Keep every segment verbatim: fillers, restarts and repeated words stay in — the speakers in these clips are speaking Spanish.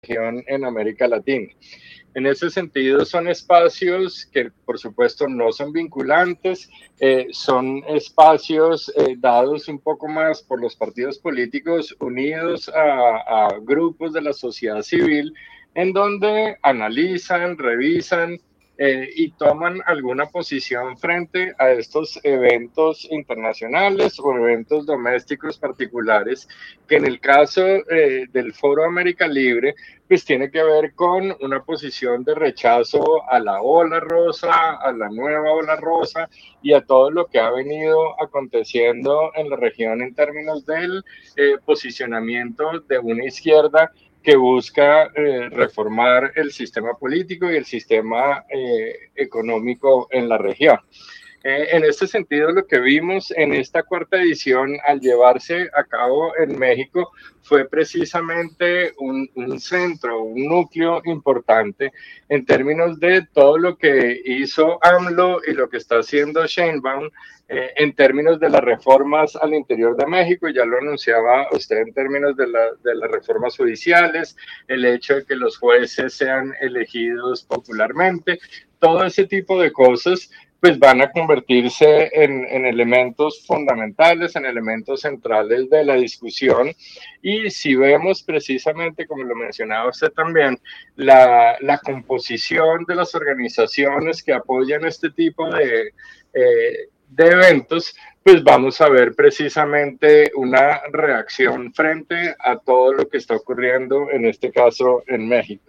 región en América Latina. En ese sentido, son espacios que, por supuesto, no son vinculantes, eh, son espacios eh, dados un poco más por los partidos políticos unidos a, a grupos de la sociedad civil, en donde analizan, revisan eh, y toman alguna posición frente a estos eventos internacionales o eventos domésticos particulares, que en el caso eh, del Foro América Libre, pues tiene que ver con una posición de rechazo a la ola rosa, a la nueva ola rosa y a todo lo que ha venido aconteciendo en la región en términos del eh, posicionamiento de una izquierda que busca eh, reformar el sistema político y el sistema eh, económico en la región. Eh, en este sentido, lo que vimos en esta cuarta edición al llevarse a cabo en México fue precisamente un, un centro, un núcleo importante en términos de todo lo que hizo AMLO y lo que está haciendo Sheinbaum eh, en términos de las reformas al interior de México. Ya lo anunciaba usted en términos de, la, de las reformas judiciales, el hecho de que los jueces sean elegidos popularmente, todo ese tipo de cosas pues van a convertirse en, en elementos fundamentales, en elementos centrales de la discusión. Y si vemos precisamente, como lo mencionaba usted también, la, la composición de las organizaciones que apoyan este tipo de, eh, de eventos, pues vamos a ver precisamente una reacción frente a todo lo que está ocurriendo, en este caso en México.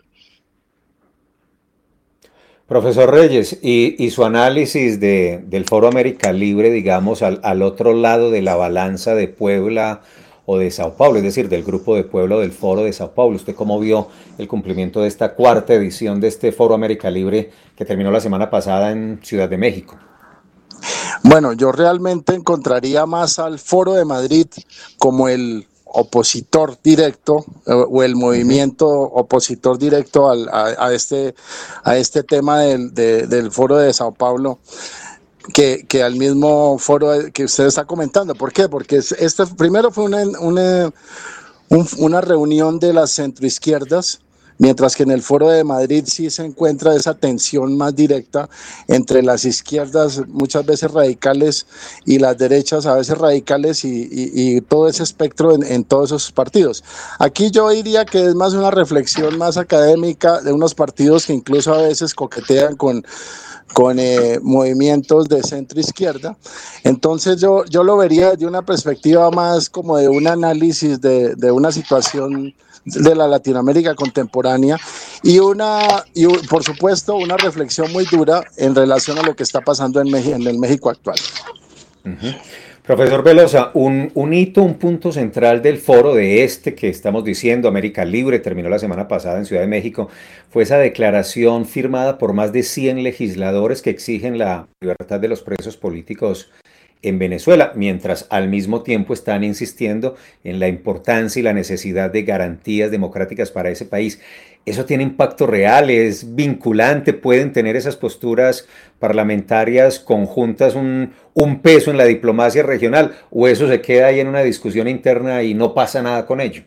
Profesor Reyes, y, y su análisis de, del Foro América Libre, digamos, al, al otro lado de la balanza de Puebla o de Sao Paulo, es decir, del Grupo de Puebla o del Foro de Sao Paulo. ¿Usted cómo vio el cumplimiento de esta cuarta edición de este Foro América Libre que terminó la semana pasada en Ciudad de México? Bueno, yo realmente encontraría más al Foro de Madrid como el opositor directo eh, o el movimiento opositor directo al, a, a, este, a este tema del, de, del Foro de Sao Paulo, que, que al mismo foro que usted está comentando. ¿Por qué? Porque este primero fue una, una, un, una reunión de las centroizquierdas, mientras que en el Foro de Madrid sí se encuentra esa tensión más directa entre las izquierdas, muchas veces radicales, y las derechas, a veces radicales, y, y, y todo ese espectro en, en todos esos partidos. Aquí yo diría que es más una reflexión más académica de unos partidos que incluso a veces coquetean con con eh, movimientos de centro izquierda. Entonces yo, yo lo vería de una perspectiva más como de un análisis de, de una situación de la Latinoamérica contemporánea y una y por supuesto una reflexión muy dura en relación a lo que está pasando en, México, en el México actual. Uh-huh. Profesor Velosa, un, un hito, un punto central del foro de este que estamos diciendo, América Libre, terminó la semana pasada en Ciudad de México, fue esa declaración firmada por más de cien legisladores que exigen la libertad de los presos políticos en Venezuela, mientras al mismo tiempo están insistiendo en la importancia y la necesidad de garantías democráticas para ese país. ¿Eso tiene impacto real? ¿Es vinculante? ¿Pueden tener esas posturas parlamentarias conjuntas un, un peso en la diplomacia regional? ¿O eso se queda ahí en una discusión interna y no pasa nada con ello?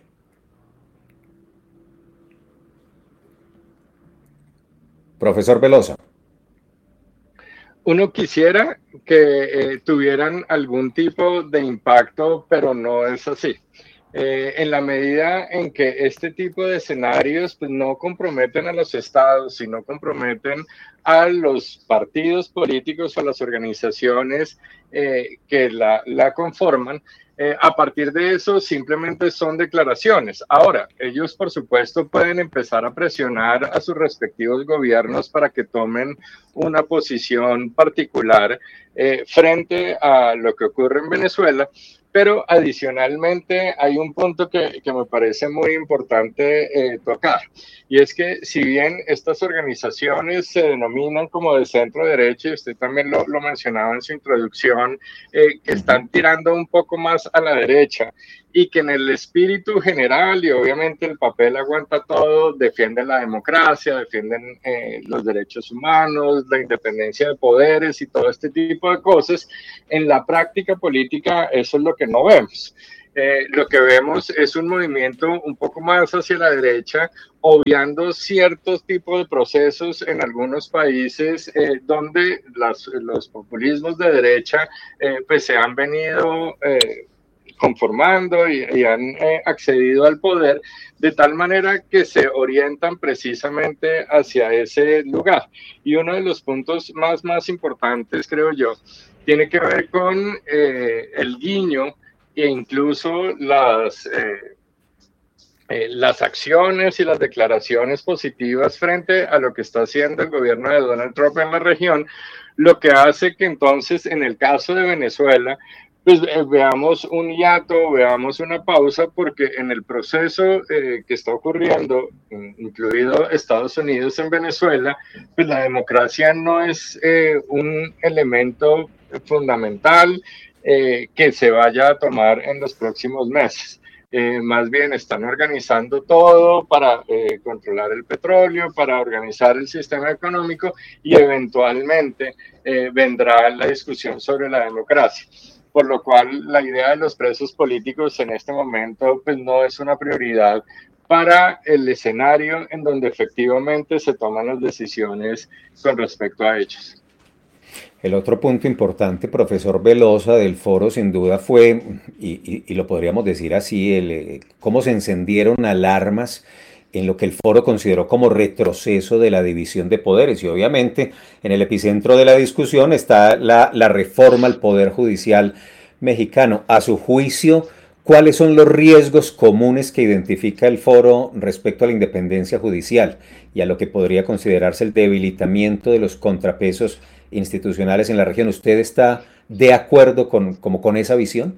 Profesor Velosa. Uno quisiera que eh, tuvieran algún tipo de impacto, pero no es así. Eh, en la medida en que este tipo de escenarios pues, no comprometen a los estados, sino comprometen a los partidos políticos o a las organizaciones eh, que la, la conforman, eh, a partir de eso simplemente son declaraciones. Ahora, ellos por supuesto pueden empezar a presionar a sus respectivos gobiernos para que tomen una posición particular eh, frente a lo que ocurre en Venezuela. Pero adicionalmente hay un punto que, que me parece muy importante eh, tocar, y es que si bien estas organizaciones se denominan como de centro derecha, y usted también lo, lo mencionaba en su introducción, eh, que están tirando un poco más a la derecha, y que en el espíritu general, y obviamente el papel aguanta todo, defienden la democracia, defienden eh, los derechos humanos, la independencia de poderes y todo este tipo de cosas, en la práctica política eso es lo que no vemos. eh, lo que vemos es un movimiento un poco más hacia la derecha, obviando ciertos tipos de procesos en algunos países eh, donde las, los populismos de derecha eh, pues se han venido eh, conformando y, y han eh, accedido al poder de tal manera que se orientan precisamente hacia ese lugar. Y uno de los puntos más, más importantes, creo yo, tiene que ver con eh, el guiño e incluso las, eh, eh, las acciones y las declaraciones positivas frente a lo que está haciendo el gobierno de Donald Trump en la región, lo que hace que entonces en el caso de Venezuela, pues eh, veamos un hiato, veamos una pausa, porque en el proceso eh, que está ocurriendo, incluido Estados Unidos en Venezuela, pues la democracia no es eh, un elemento fundamental eh, que se vaya a tomar en los próximos meses. Eh, más bien están organizando todo para eh, controlar el petróleo, para organizar el sistema económico y eventualmente eh, vendrá la discusión sobre la democracia. Por lo cual la idea de los presos políticos en este momento pues no es una prioridad para el escenario en donde efectivamente se toman las decisiones con respecto a ellos. El otro punto importante, profesor Velosa, del foro sin duda fue, y, y, y lo podríamos decir así, el, eh, cómo se encendieron alarmas en lo que el foro consideró como retroceso de la división de poderes. Y obviamente en el epicentro de la discusión está la, la reforma al Poder Judicial mexicano. A su juicio, ¿cuáles son los riesgos comunes que identifica el foro respecto a la independencia judicial y a lo que podría considerarse el debilitamiento de los contrapesos institucionales en la región? ¿Usted está de acuerdo con, como con esa visión?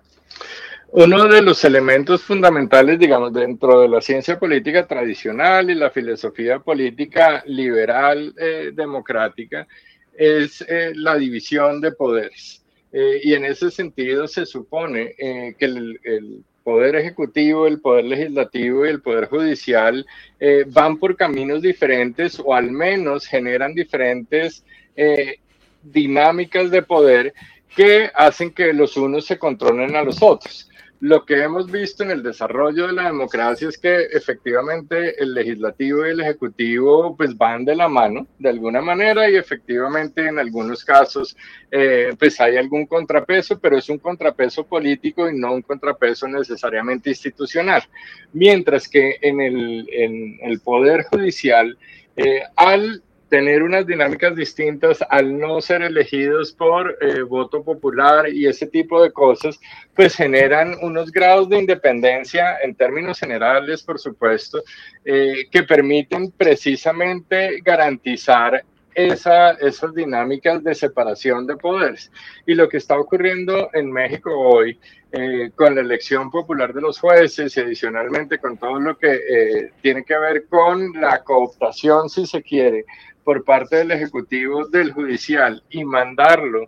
Uno de los elementos fundamentales, digamos, dentro de la ciencia política tradicional y la filosofía política liberal eh, democrática es eh, la división de poderes. Eh, y en ese sentido se supone eh, que el, el poder ejecutivo, el poder legislativo y el poder judicial eh, van por caminos diferentes, o al menos generan diferentes eh, dinámicas de poder que hacen que los unos se controlen a los otros. Lo que hemos visto en el desarrollo de la democracia es que efectivamente el legislativo y el ejecutivo pues van de la mano de alguna manera, y efectivamente en algunos casos eh, pues hay algún contrapeso, pero es un contrapeso político y no un contrapeso necesariamente institucional. Mientras que en el, en el Poder Judicial, eh, al tener unas dinámicas distintas, al no ser elegidos por eh, voto popular y ese tipo de cosas, pues generan unos grados de independencia en términos generales, por supuesto, eh, que permiten precisamente garantizar esa, esas dinámicas de separación de poderes. Y lo que está ocurriendo en México hoy, eh, con la elección popular de los jueces y adicionalmente con todo lo que eh, tiene que ver con la cooptación, si se quiere, por parte del Ejecutivo del Judicial, y mandarlo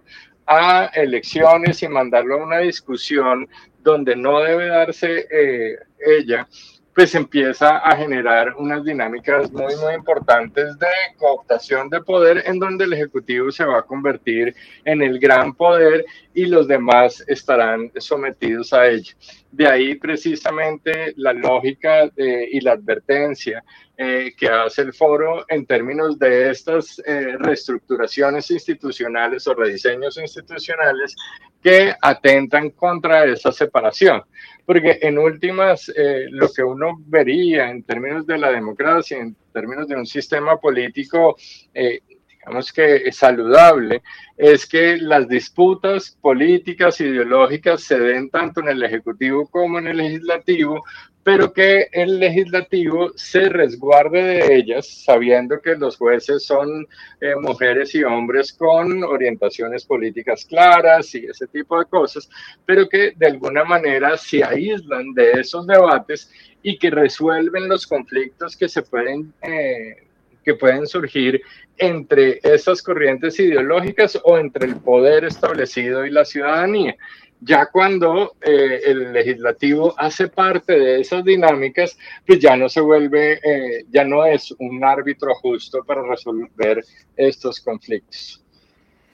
a elecciones y mandarlo a una discusión donde no debe darse eh, ella, pues empieza a generar unas dinámicas muy, muy importantes de cooptación de poder, en donde el Ejecutivo se va a convertir en el gran poder y los demás estarán sometidos a ello. De ahí precisamente la lógica eh, y la advertencia eh, que hace el foro en términos de estas eh, reestructuraciones institucionales o rediseños institucionales que atentan contra esa separación. Porque en últimas, eh, lo que uno vería en términos de la democracia, en términos de un sistema político, eh, digamos que saludable, es que las disputas políticas, ideológicas, se den tanto en el Ejecutivo como en el Legislativo, pero que el Legislativo se resguarde de ellas, sabiendo que los jueces son eh, mujeres y hombres con orientaciones políticas claras y ese tipo de cosas, pero que de alguna manera se aíslan de esos debates y que resuelven los conflictos que se pueden, eh, que pueden surgir entre esas corrientes ideológicas o entre el poder establecido y la ciudadanía. Ya cuando eh, el legislativo hace parte de esas dinámicas, pues ya no se vuelve, eh, ya no es un árbitro justo para resolver estos conflictos.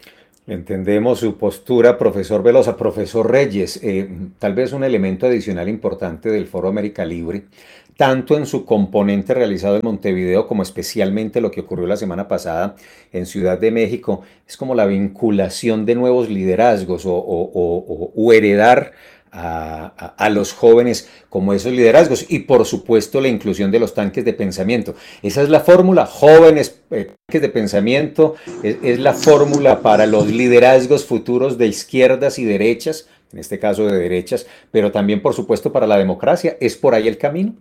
Entendemos su postura, profesor Velosa. Profesor Reyes, eh, tal vez un elemento adicional importante del Foro América Libre, tanto en su componente realizado en Montevideo como especialmente lo que ocurrió la semana pasada en Ciudad de México, es como la vinculación de nuevos liderazgos o, o- o- o- o heredar a, a- a los jóvenes como esos liderazgos y por supuesto la inclusión de los tanques de pensamiento. Esa es la fórmula, jóvenes eh, tanques de pensamiento, es, es la fórmula para los liderazgos futuros de izquierdas y derechas, en este caso de derechas, pero también por supuesto para la democracia. ¿Es por ahí el camino?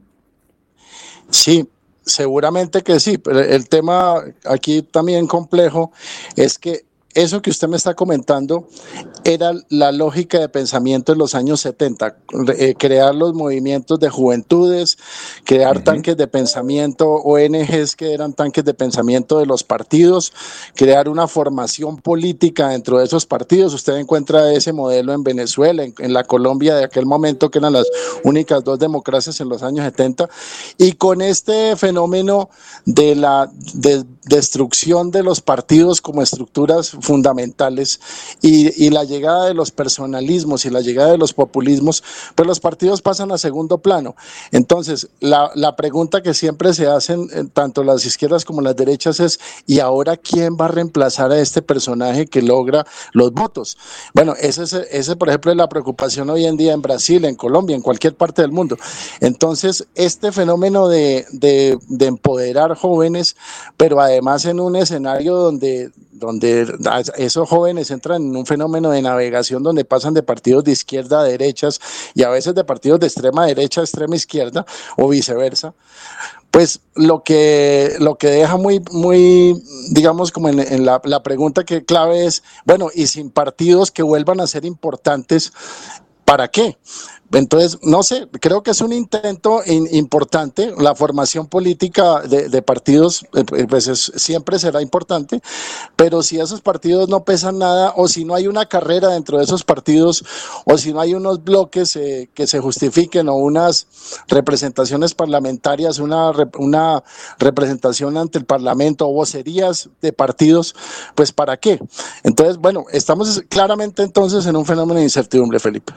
Sí, seguramente que sí, pero el tema aquí también complejo es que eso que usted me está comentando era la lógica de pensamiento en los años setenta, eh, crear los movimientos de juventudes, crear Ujú. tanques de pensamiento, O N Ges que eran tanques de pensamiento de los partidos, crear una formación política dentro de esos partidos. Usted encuentra ese modelo en Venezuela, en, en la Colombia de aquel momento, que eran las únicas dos democracias en los años setenta, y con este fenómeno de la de destrucción de los partidos como estructuras fundamentales y, y la llegada de los personalismos y la llegada de los populismos, pues los partidos pasan a segundo plano. Entonces, la, la pregunta que siempre se hacen eh, tanto las izquierdas como las derechas es, ¿y ahora quién va a reemplazar a este personaje que logra los votos? Bueno, ese, es- ese por ejemplo es la preocupación hoy en día en Brasil, en Colombia, en cualquier parte del mundo. Entonces, este fenómeno de, de, de empoderar jóvenes, pero además en un escenario donde, donde esos jóvenes entran en un fenómeno de navegación donde pasan de partidos de izquierda a derechas y a veces de partidos de extrema derecha a extrema izquierda o viceversa, pues lo que, lo que deja muy, muy, digamos, como en, en la, la pregunta que clave es, bueno, y sin partidos que vuelvan a ser importantes, ¿para qué? Entonces, no sé, creo que es un intento in, importante. La formación política de, de partidos eh, pues es, siempre será importante, pero si esos partidos no pesan nada o si no hay una carrera dentro de esos partidos o si no hay unos bloques eh, que se justifiquen o unas representaciones parlamentarias, una, una representación ante el Parlamento o vocerías de partidos, pues ¿para qué? Entonces, bueno, estamos claramente entonces en un fenómeno de incertidumbre, Felipe.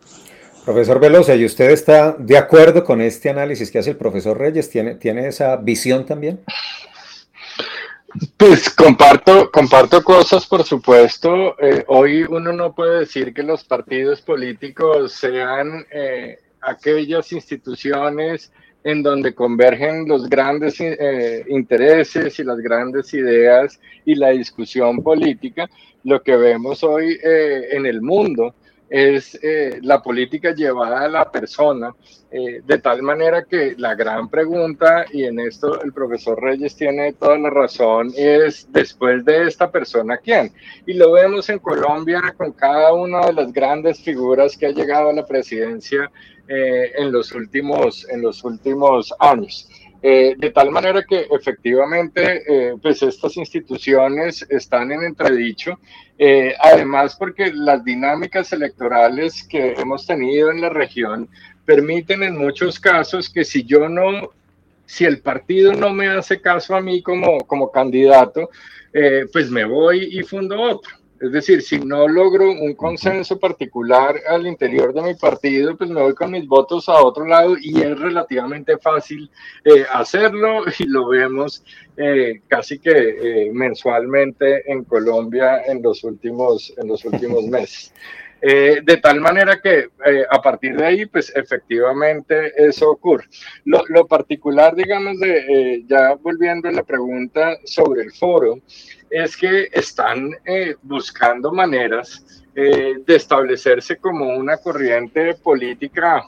Profesor Velosa, ¿y usted está de acuerdo con este análisis que hace el profesor Reyes? ¿Tiene, tiene esa visión también? Pues comparto, comparto cosas, por supuesto. Eh, hoy uno no puede decir que los partidos políticos sean eh, aquellas instituciones en donde convergen los grandes eh, intereses y las grandes ideas y la discusión política. Lo que vemos hoy eh, en el mundo es eh, la política llevada a la persona, eh, de tal manera que la gran pregunta, y en esto el profesor Reyes tiene toda la razón, es después de esta persona, ¿quién? Y lo vemos en Colombia con cada una de las grandes figuras que ha llegado a la presidencia eh, en, los últimos, en los últimos años. Eh, de tal manera que efectivamente eh, pues estas instituciones están en entredicho, eh, además porque las dinámicas electorales que hemos tenido en la región permiten en muchos casos que si yo no, si el partido no me hace caso a mí como, como candidato, eh, pues me voy y fundo otro. Es decir, si no logro un consenso particular al interior de mi partido, pues me voy con mis votos a otro lado y es relativamente fácil eh, hacerlo y lo vemos eh, casi que eh, mensualmente en Colombia en los últimos, en los últimos meses. Eh, de tal manera que eh, a partir de ahí, pues efectivamente eso ocurre. Lo, lo particular, digamos, de eh, ya volviendo a la pregunta sobre el foro, es que están eh, buscando maneras eh, de establecerse como una corriente política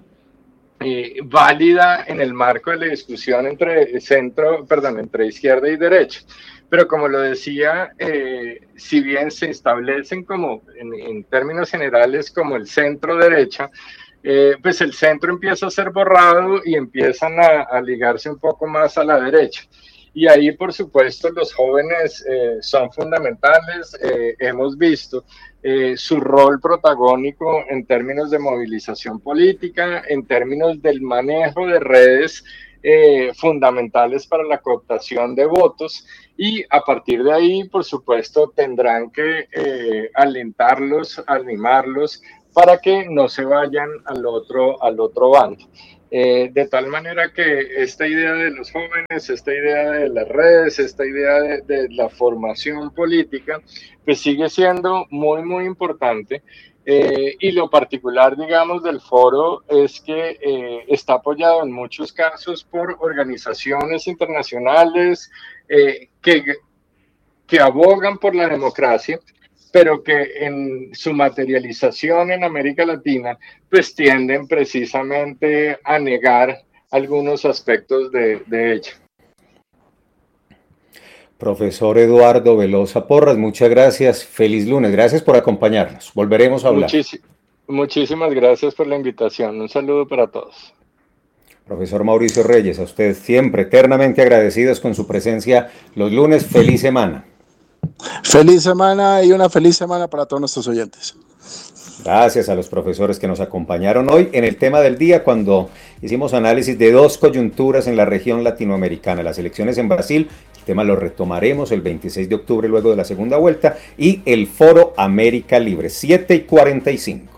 eh, válida en el marco de la discusión entre centro, perdón, entre izquierda y derecha. Pero como lo decía, eh, si bien se establecen como en, en términos generales como el centro derecha, eh, pues el centro empieza a ser borrado y empiezan a, a ligarse un poco más a la derecha. Y ahí, por supuesto, los jóvenes eh, son fundamentales. Eh, hemos visto eh, su rol protagónico en términos de movilización política, en términos del manejo de redes eh, fundamentales para la cooptación de votos, y a partir de ahí, por supuesto, tendrán que eh, alentarlos, animarlos, para que no se vayan al otro, al otro bando. Eh, de tal manera que esta idea de los jóvenes, esta idea de las redes, esta idea de, de la formación política, pues sigue siendo muy, muy importante. Eh, y lo particular, digamos, del foro es que eh, está apoyado en muchos casos por organizaciones internacionales eh, que, que abogan por la democracia, pero que en su materialización en América Latina, pues tienden precisamente a negar algunos aspectos de, de ella. Profesor Eduardo Velosa Porras, muchas gracias. Feliz lunes. Gracias por acompañarnos. Volveremos a hablar. Muchis- muchísimas gracias por la invitación. Un saludo para todos. Profesor Mauricio Reyes, a usted siempre eternamente agradecidos con su presencia los lunes. Feliz semana. Feliz semana y una feliz semana para todos nuestros oyentes. Gracias a los profesores que nos acompañaron hoy en el tema del día, cuando hicimos análisis de dos coyunturas en la región latinoamericana, las elecciones en Brasil, el tema lo retomaremos el veintiséis de octubre luego de la segunda vuelta, y el Foro América Libre, siete y cuarenta y cinco.